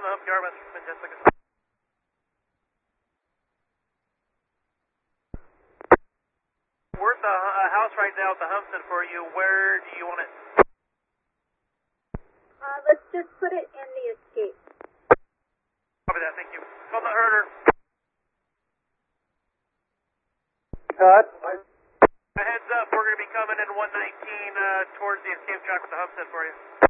the hump yard, Jessica. We're at the house right now at the Humpton for you. Where do you want it? Let's just put it in the escape. Copy that, thank you. Call the herder. Cut. Heads up, we're going to be coming in 119 towards the escape track with the Humpton for you.